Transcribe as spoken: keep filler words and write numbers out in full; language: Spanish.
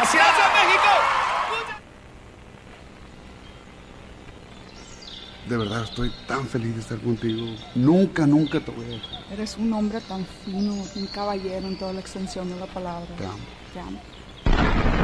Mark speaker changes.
Speaker 1: ¡Gracias! ¡Gracias, México!
Speaker 2: De verdad, estoy tan feliz de estar contigo. Nunca, nunca te voy a dejar.
Speaker 3: Eres un hombre tan fino, un caballero en toda la extensión de la palabra.
Speaker 2: Te amo.
Speaker 3: Te amo.